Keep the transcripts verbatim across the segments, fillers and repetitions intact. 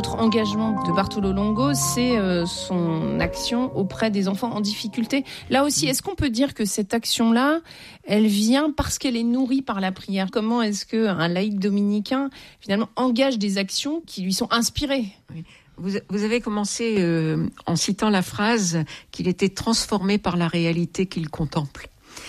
autre engagement de Bartolo Longo, c'est euh, son action auprès des enfants en difficulté. Là aussi, est-ce qu'on peut dire que cette action-là, elle vient parce qu'elle est nourrie par la prière? Comment est-ce qu'un laïc dominicain, finalement, engage des actions qui lui sont inspirées? Oui. Vous, vous avez commencé euh, en citant la phrase qu'il était transformé par la réalité qu'il contemple.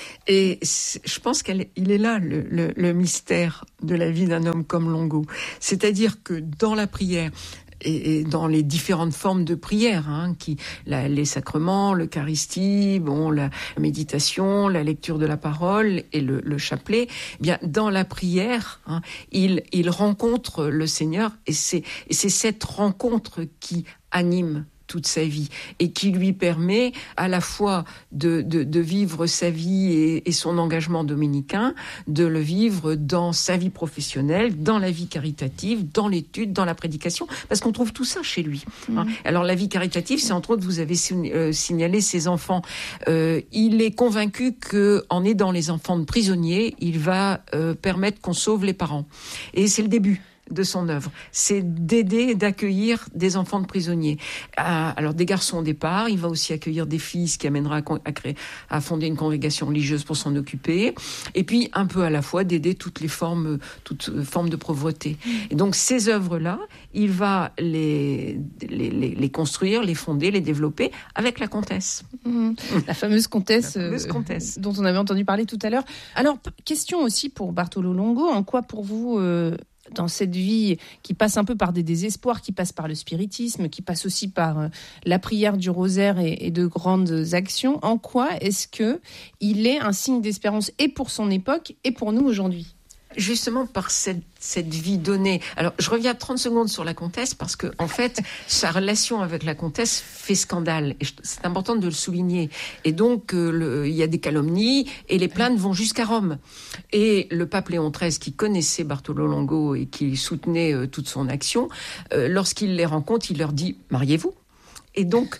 Et je pense qu'il est là le, le, le mystère de la vie d'un homme comme Longo. C'est-à-dire que dans la prière, et, et dans les différentes formes de prière, hein, qui, la, les sacrements, l'Eucharistie, bon, la méditation, la lecture de la parole et le, le chapelet, eh bien dans la prière, hein, il, il rencontre le Seigneur et c'est, et c'est cette rencontre qui anime toute sa vie et qui lui permet à la fois de, de, de vivre sa vie et, et son engagement dominicain, de le vivre dans sa vie professionnelle, dans la vie caritative, dans l'étude, dans la prédication, parce qu'on trouve tout ça chez lui. Mmh. Hein. Alors la vie caritative, c'est entre autres, vous avez euh, signalé ses enfants. Euh, il est convaincu qu'en aidant les enfants de prisonniers, il va euh, permettre qu'on sauve les parents. Et c'est le début de son œuvre, c'est d'aider et d'accueillir des enfants de prisonniers. Euh, alors des garçons au départ, il va aussi accueillir des filles, ce qui amènera à, à, créer, à fonder une congrégation religieuse pour s'en occuper, et puis un peu à la fois d'aider toutes les formes, toutes formes de pauvreté. Et donc ces œuvres-là, il va les, les, les, les construire, les fonder, les développer avec la comtesse. Mmh. La fameuse comtesse, la fameuse comtesse. Euh, dont on avait entendu parler tout à l'heure. Alors, question aussi pour Bartolo Longo, en quoi pour vous... Euh dans cette vie qui passe un peu par des désespoirs, qui passe par le spiritisme, qui passe aussi par euh, la prière du rosaire et, et de grandes actions, en quoi est-ce que il est un signe d'espérance et pour son époque et pour nous aujourd'hui? Justement par cette, cette vie donnée. Alors, je reviens trente secondes sur la comtesse parce que, en fait, sa relation avec la comtesse fait scandale. Et c'est important de le souligner. Et donc, euh, le, il y a des calomnies et les plaintes vont jusqu'à Rome. Et le pape Léon treize, qui connaissait Bartolo Longo et qui soutenait euh, toute son action, euh, lorsqu'il les rencontre, il leur dit « mariez-vous ». Et donc,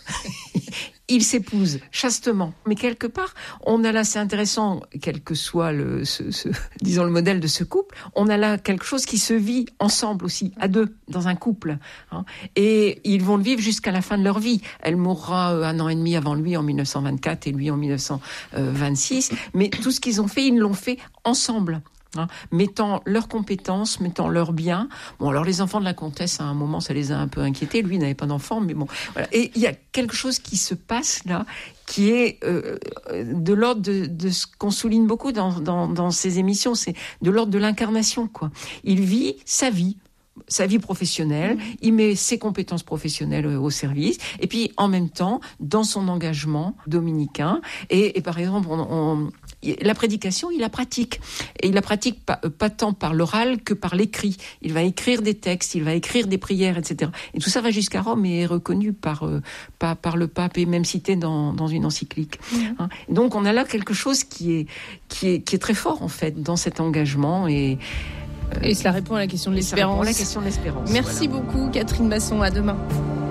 ils s'épousent chastement. Mais quelque part, on a là, c'est intéressant, quel que soit le, ce, ce, disons le modèle de ce couple, on a là quelque chose qui se vit ensemble aussi, à deux, dans un couple. Hein. Et ils vont le vivre jusqu'à la fin de leur vie. Elle mourra un an et demi avant lui, en dix-neuf cent vingt-quatre, et lui en dix-neuf cent vingt-six. Mais tout ce qu'ils ont fait, ils l'ont fait ensemble. Hein, mettant leurs compétences, mettant leurs biens. Bon, alors les enfants de la comtesse, à un moment, ça les a un peu inquiétés. Lui, il n'avait pas d'enfants, mais bon, voilà. Et il y a quelque chose qui se passe là, qui est euh, de l'ordre de, de ce qu'on souligne beaucoup dans, dans, dans ces émissions, c'est de l'ordre de l'incarnation, quoi. Il vit sa vie. sa vie professionnelle, il met ses compétences professionnelles au service, et puis en même temps, dans son engagement dominicain, et, et par exemple, on, on, la prédication, il la pratique, et il la pratique pas, pas tant par l'oral que par l'écrit. Il va écrire des textes, il va écrire des prières, et cetera. Et tout ça va jusqu'à Rome et est reconnu par, euh, par, par le pape, et même cité dans, dans une encyclique. Mmh. Hein. Donc on a là quelque chose qui est, qui est, qui est très fort, en fait, dans cet engagement, et Et cela répond à la question de l'espérance. Ça répond à la question de l'espérance. Merci voilà. beaucoup, Catherine Masson. À demain.